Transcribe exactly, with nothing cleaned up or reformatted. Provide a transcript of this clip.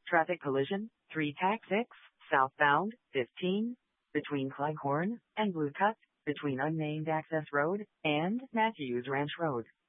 Traffic collision, three tac six, southbound, fifteen, between Cleghorn and Blue Cut, between unnamed access road and Matthews Ranch Road.